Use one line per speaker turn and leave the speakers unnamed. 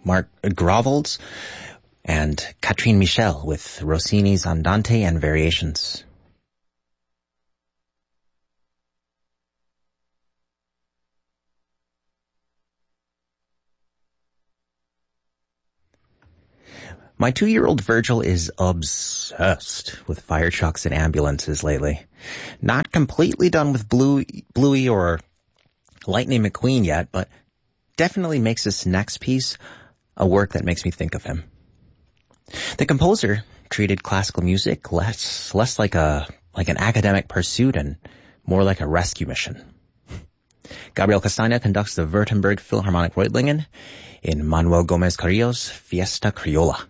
Mark Grovel's, and Catherine Michel with Rossini's Andante and Variations. My 2-year-old Virgil is obsessed with fire trucks and ambulances lately. Not completely done with Bluey or Lightning McQueen yet, but definitely makes this next piece a work that makes me think of him. The composer treated classical music less like an academic pursuit and more like a rescue mission. Gabriel Castagna conducts the Württemberg Philharmonic Reutlingen in Manuel Gomez Carrillo's Fiesta Criolla.